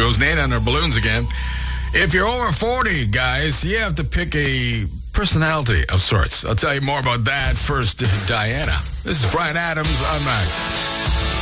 goes Nate on her balloons again. If you're over 40, guys, you have to pick a personality of sorts. I'll tell you more about that first. Diana. This is Bryan Adams on Max.